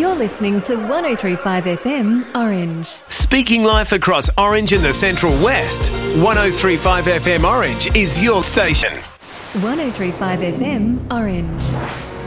You're listening to 103.5 FM Orange. Speaking life across Orange and the Central West, 103.5 FM Orange is your station. 103.5 FM Orange.